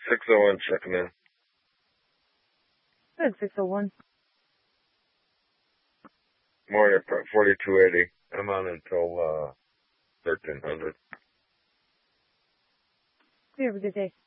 601 checking in. Good, 601. Morning, 4280. I'm on until 1300. You have a good day.